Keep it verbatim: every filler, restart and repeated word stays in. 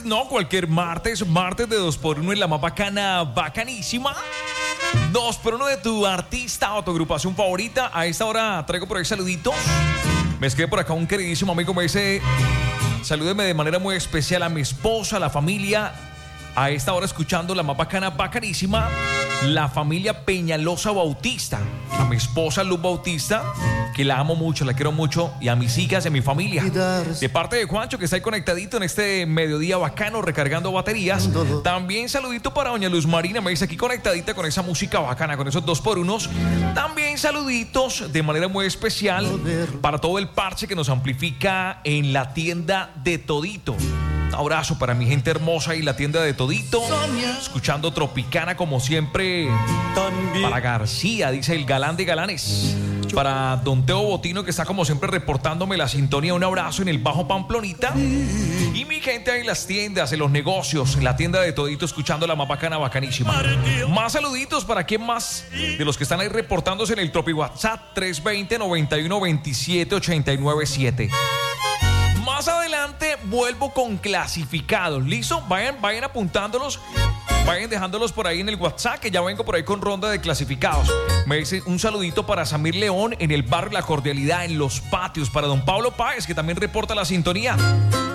martes, no, cualquier martes, martes de dos por uno en la más bacana, bacanísima. dos por uno de tu artista o tu agrupación favorita. A esta hora traigo por ahí saluditos. Me escribe por acá un queridísimo amigo, me dice: salúdeme de manera muy especial a mi esposa, a la familia. A esta hora escuchando la más bacana, bacanísima, la familia Peñalosa Bautista. A mi esposa Luz Bautista, que la amo mucho, la quiero mucho, y a mis hijas y a mi familia. De parte de Juancho, que está ahí conectadito en este mediodía bacano, recargando baterías. También saludito para doña Luz Marina, me dice aquí conectadita con esa música bacana, con esos dos por unos. También saluditos de manera muy especial para todo el parche que nos amplifica en la tienda de Todito. Un abrazo para mi gente hermosa y la tienda de Todito. Escuchando Tropicana como siempre. Para García, dice el galán de galanes. Para Don Teo Botino, que está como siempre reportándome la sintonía. Un abrazo en el Bajo Pamplonita. Y mi gente ahí en las tiendas, en los negocios, en la tienda de Todito, escuchando la más bacana, bacanísima. Más saluditos para quien más de los que están ahí reportándose en el Tropi WhatsApp tres dos cero, noventa y uno, veintisiete, ochenta y nueve siete. Más adelante vuelvo con clasificados. ¿Listo? Vayan, vayan apuntándolos. Vayan dejándolos por ahí en el WhatsApp, que ya vengo por ahí con ronda de clasificados. Me dice un saludito para Samir León en el barrio La Cordialidad, en Los Patios. Para don Pablo Páez, que también reporta la sintonía.